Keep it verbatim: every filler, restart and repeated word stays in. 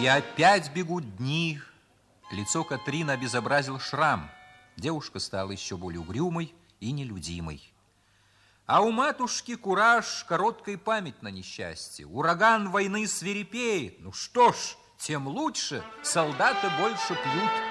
И опять бегут дни. Лицо Катрины обезобразил шрам. Девушка стала еще более угрюмой и нелюдимой. А у матушки кураж, короткая память на несчастье. Ураган войны свирепеет. Ну что ж, тем лучше, солдаты больше пьют.